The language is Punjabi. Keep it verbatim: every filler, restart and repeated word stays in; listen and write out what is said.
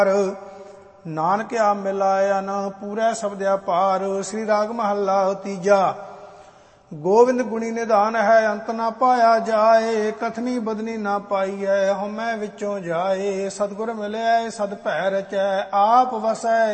ਨਾਨਕ ਆ ਮਿਲਾਇਆ ਨਾ ਪੂਰੈ ਸ਼ਬਦਿਆ ਪਾਰ। ਸ੍ਰੀ ਰਾਗ ਮਹੱਲਾ ਤੀਜਾ। ਗੋਬਿੰਦ ਗੁਣੀ ਨਿਧਾਨ ਹੈ ਅੰਤ ਨਾ ਪਾਇਆ ਜਾਏ। ਕਥਨੀ ਬਦਨੀ ਨਾ ਪਾਈਐ ਹਉਮੈ ਵਿੱਚੋਂ ਜਾਏ। ਸਤਿਗੁਰ ਮਿਲਿਆ ਸਦ ਭੈ ਰਚੈ ਆਪ ਵਸੈ